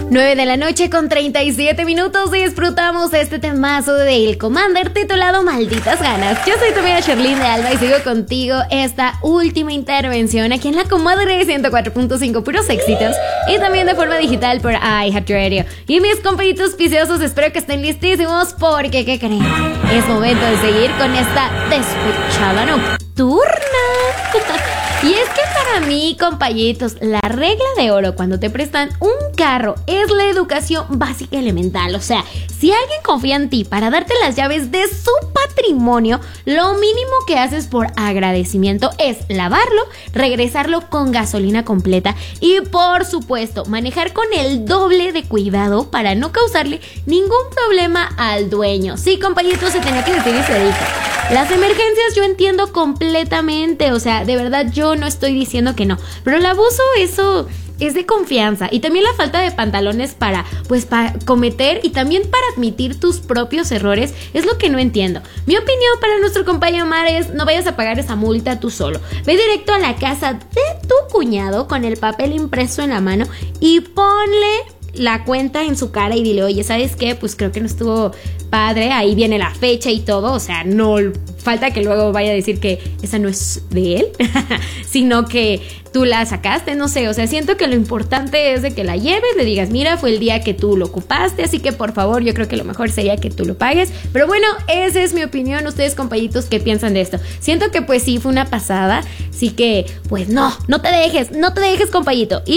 9 de la noche con 37 minutos y disfrutamos de este temazo de El Commander titulado Malditas Ganas. Yo soy tu amiga Sherlyn de Alba y sigo contigo esta última intervención aquí en la Comadre 104.5 puros éxitos y también de forma digital por iHeartRadio. Y mis compañitos viciosos, espero que estén listísimos porque, ¿qué creen? Es momento de seguir con esta despechada nocturna. Y es que para mí, compañitos, la regla de oro cuando te prestan un carro es la educación básica elemental. O sea, si alguien confía en ti para darte las llaves de su patrimonio, lo mínimo que haces por agradecimiento es lavarlo, regresarlo con gasolina completa y, por supuesto, manejar con el doble de cuidado para no causarle ningún problema al dueño. Sí, compañitos, se tenía que decir y se dijo. Las emergencias yo entiendo completamente, o sea, de verdad yo no estoy diciendo que no, pero el abuso, eso es de confianza, y también la falta de pantalones para cometer y también para admitir tus propios errores es lo que no entiendo. Mi opinión para nuestro compañero Omar es: no vayas a pagar esa multa tú solo, ve directo a la casa de tu cuñado con el papel impreso en la mano y ponle la cuenta en su cara y dile: oye, ¿sabes qué? Pues creo que no estuvo padre, ahí viene la fecha y todo, o sea, no falta que luego vaya a decir que esa no es de él, sino que tú la sacaste, no sé, o sea, siento que lo importante es de que la lleves, le digas: mira, fue el día que tú lo ocupaste, así que por favor, yo creo que lo mejor sería que tú lo pagues. Pero bueno, esa es mi opinión. Ustedes, compañitos, ¿qué piensan de esto? Siento que pues sí, fue una pasada, así que pues no te dejes, compañito. Y